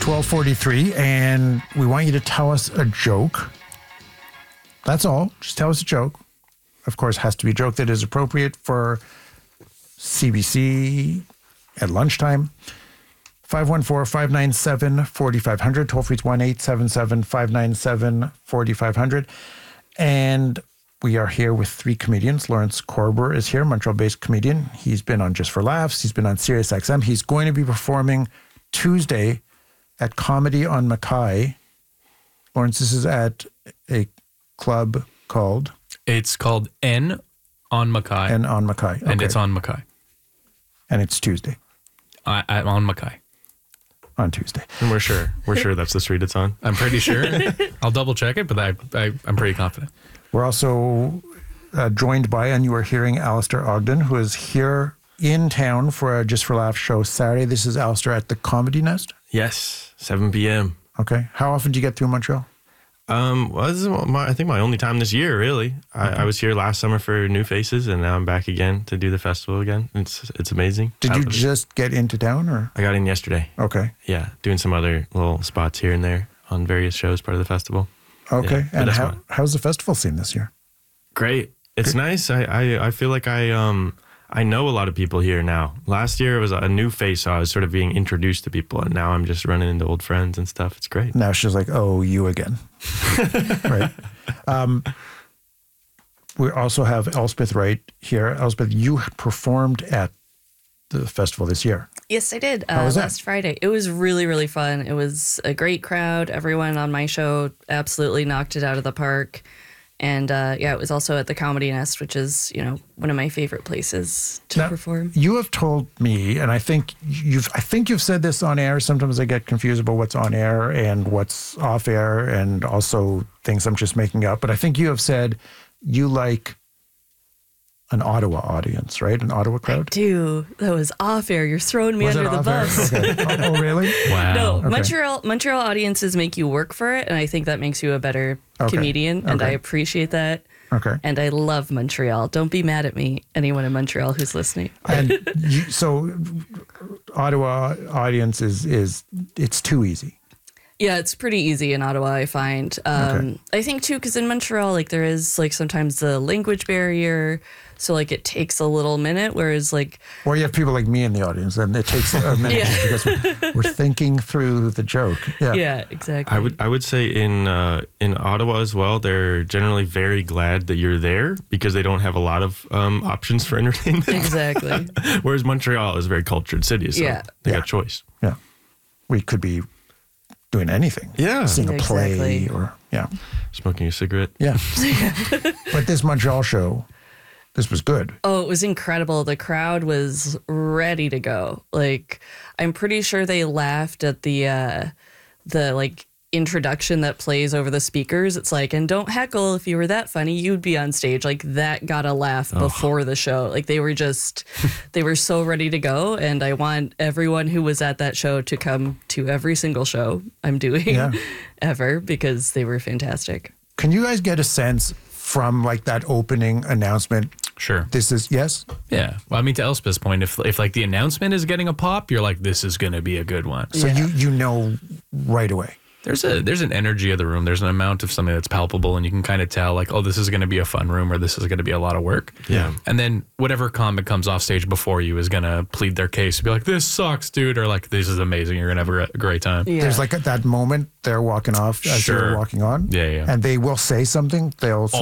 12:43, and we want you to tell us a joke. That's all. Just tell us a joke. Of course, it has to be a joke that is appropriate for CBC at lunchtime. 514-597-4500. Toll free is 1-877-597-4500. And we are here with three comedians. Lawrence Korber is here, Montreal-based comedian. He's been on Just for Laughs. He's been on Sirius XM. He's going to be performing Tuesday at Comedy on Mackay. Lawrence, this is at a club called? It's called N on Mackay. N on Mackay. Okay. And it's on Mackay. And it's Tuesday. On Mackay. On Tuesday. And we're sure that's the street it's on. I'm pretty sure. I'll double check it, but I'm pretty confident. We're also joined by, and you are hearing Alistair Ogden, who is here in town for a Just for Laughs show Saturday. This is Alistair at the Comedy Nest. Yes, 7 p.m. Okay. How often do you get through Montreal? Well, this is I think my only time this year, really. I was here last summer for New Faces, and now I'm back again to do the festival again. It's amazing. Did you just get into town, or? I got in yesterday. Okay. Yeah, doing some other little spots here and there on various shows, part of the festival. Okay. Yeah, and how's the festival scene this year? Great. It's nice. I feel like I know a lot of people here now. Last year it was a new face, so I was sort of being introduced to people, and now I'm just running into old friends and stuff. It's great. Now she's like, oh, you again. Right. We also have Elspeth Wright here. Elspeth, you performed at the festival this year. Yes, I did. How was that? Last Friday. It was really, really fun. It was a great crowd. Everyone on my show absolutely knocked it out of the park. And it was also at the Comedy Nest, which is, one of my favorite places to perform. You have told me, and I think you've said this on air. Sometimes I get confused about what's on air and what's off air, and also things I'm just making up. But I think you have said you like an Ottawa audience, right? An Ottawa crowd? I do. That was off air. You're throwing me under the bus. Okay. Oh, really? Wow. No, Okay. Montreal audiences make you work for it, and I think that makes you a better comedian, and I appreciate that. Okay. And I love Montreal. Don't be mad at me, anyone in Montreal who's listening. And so Ottawa audience is it's too easy. Yeah, it's pretty easy in Ottawa, I find. I think, too, because in Montreal, there is, sometimes the language barrier. So, it takes a little minute, whereas, Or you have people like me in the audience, and it takes a minute because we're thinking through the joke. Yeah. Yeah, exactly. I would say in Ottawa as well, they're generally very glad that you're there because they don't have a lot of options for entertainment. Exactly. Whereas Montreal is a very cultured city, so they got choice. Yeah. We could be doing anything. Yeah. Seeing a play Exactly. or, Smoking a cigarette. Yeah. But this Montreal show, this was good. Oh, it was incredible. The crowd was ready to go. I'm pretty sure they laughed at the introduction that plays over the speakers. It's and don't heckle. If you were that funny, you'd be on stage. That got a laugh before the show. They were they were so ready to go. And I want everyone who was at that show to come to every single show I'm doing ever, because they were fantastic. Can you guys get a sense from that opening announcement? Sure. This is, yes? Yeah. Well, to Elspeth's point, if the announcement is getting a pop, you're like, this is going to be a good one. So you know right away. There's an energy of the room. There's an amount of something that's palpable, and you can kind of tell, this is going to be a fun room, or this is going to be a lot of work. Yeah. And then whatever comic comes off stage before you is going to plead their case, be like, this sucks, dude, or this is amazing. You're going to have a great time. Yeah. There's that moment they're walking off as they're walking on. Yeah. And they will say something. They'll